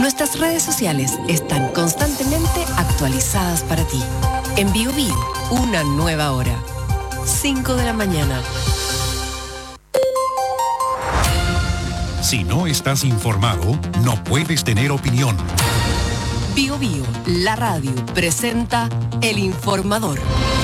Nuestras redes sociales están constantemente actualizadas para ti. En Biobío, una nueva hora. 5 de la mañana. Si no estás informado, no puedes tener opinión. Biobío, la radio, presenta El Informador.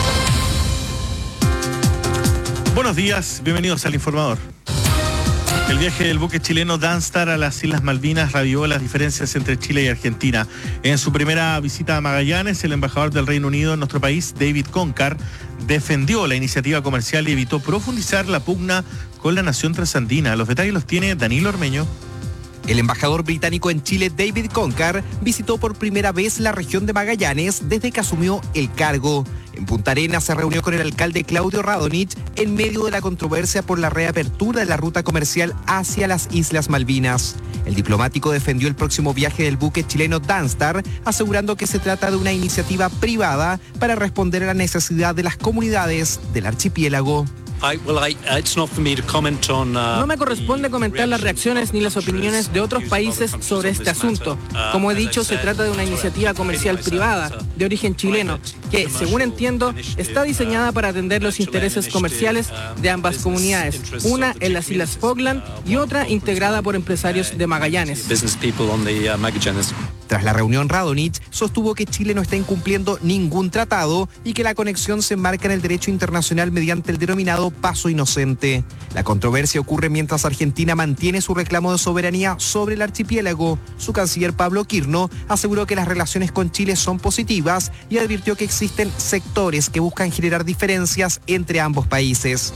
Buenos días, bienvenidos al Informador. El viaje del buque chileno Danstar a las Islas Malvinas reavivó las diferencias entre Chile y Argentina. En su primera visita a Magallanes, el embajador del Reino Unido en nuestro país, David Concar, defendió la iniciativa comercial y evitó profundizar la pugna con la nación trasandina. Los detalles los tiene Danilo Ormeño. El embajador británico en Chile, David Concar, visitó por primera vez la región de Magallanes desde que asumió el cargo. En Punta Arenas se reunió con el alcalde Claudio Radonich en medio de la controversia por la reapertura de la ruta comercial hacia las Islas Malvinas. El diplomático defendió el próximo viaje del buque chileno Danstar, asegurando que se trata de una iniciativa privada para responder a la necesidad de las comunidades del archipiélago. No me corresponde comentar las reacciones ni las opiniones de otros países sobre este asunto. Como he dicho, se trata de una iniciativa comercial privada, de origen chileno, que, según entiendo, está diseñada para atender los intereses comerciales de ambas comunidades, una en las Islas Falkland y otra integrada por empresarios de Magallanes. Tras la reunión, Radonich sostuvo que Chile no está incumpliendo ningún tratado y que la conexión se enmarca en el derecho internacional mediante el denominado paso inocente. La controversia ocurre mientras Argentina mantiene su reclamo de soberanía sobre el archipiélago. Su canciller Pablo Quirno aseguró que las relaciones con Chile son positivas y advirtió que existen sectores que buscan generar diferencias entre ambos países.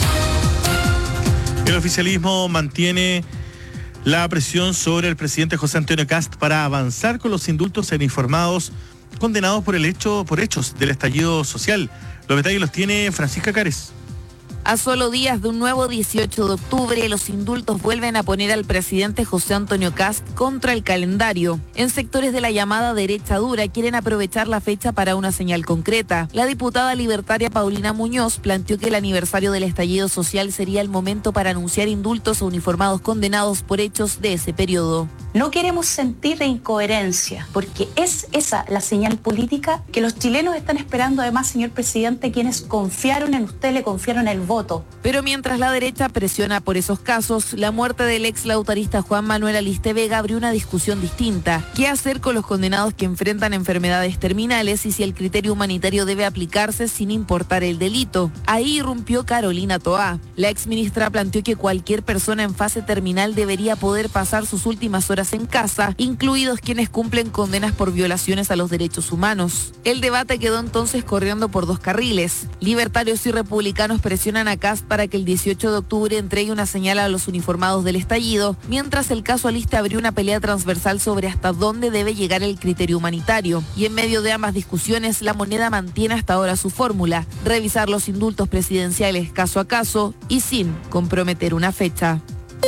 El oficialismo mantiene la presión sobre el presidente José Antonio Kast para avanzar con los indultos en informados condenados por hechos del estallido social. Los detalles los tiene Francisca Cárez. A solo días de un nuevo 18 de octubre, los indultos vuelven a poner al presidente José Antonio Kast contra el calendario. En sectores de la llamada derecha dura quieren aprovechar la fecha para una señal concreta. La diputada libertaria Paulina Muñoz planteó que el aniversario del estallido social sería el momento para anunciar indultos a uniformados condenados por hechos de ese periodo. No queremos sentir de incoherencia, porque es esa la señal política que los chilenos están esperando, además, señor presidente, quienes confiaron en usted, le confiaron el voto. Pero mientras la derecha presiona por esos casos, la muerte del ex lautarista Juan Manuel Aliste Vega abrió una discusión distinta. ¿Qué hacer con los condenados que enfrentan enfermedades terminales y si el criterio humanitario debe aplicarse sin importar el delito? Ahí irrumpió Carolina Toá. La exministra planteó que cualquier persona en fase terminal debería poder pasar sus últimas horas en casa, incluidos quienes cumplen condenas por violaciones a los derechos humanos. El debate quedó entonces corriendo por dos carriles. Libertarios y republicanos presionan a Kast para que el 18 de octubre entregue una señal a los uniformados del estallido, mientras el caso Aliste abrió una pelea transversal sobre hasta dónde debe llegar el criterio humanitario. Y en medio de ambas discusiones, la moneda mantiene hasta ahora su fórmula: revisar los indultos presidenciales caso a caso y sin comprometer una fecha.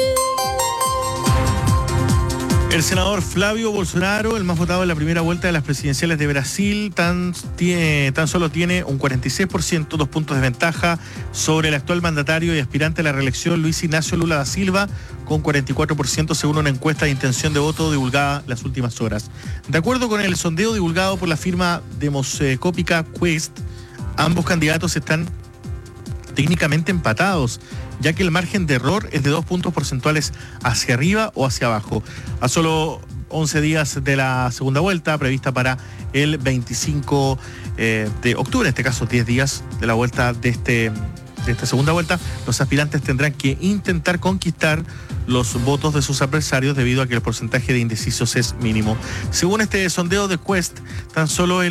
El senador Flavio Bolsonaro, el más votado en la primera vuelta de las presidenciales de Brasil, tan solo tiene un 46%, 2 puntos de ventaja sobre el actual mandatario y aspirante a la reelección Luis Ignacio Lula da Silva, con 44% según una encuesta de intención de voto divulgada las últimas horas. De acuerdo con el sondeo divulgado por la firma demoscópica Quest, ambos candidatos están técnicamente empatados, ya que el margen de error es de 2 puntos porcentuales hacia arriba o hacia abajo. A solo 11 días de la segunda vuelta, prevista para el 25 de octubre, en este caso 10 días de la vuelta de esta segunda vuelta, los aspirantes tendrán que intentar conquistar los votos de sus adversarios debido a que el porcentaje de indecisos es mínimo. Según este sondeo de Quest, tan solo el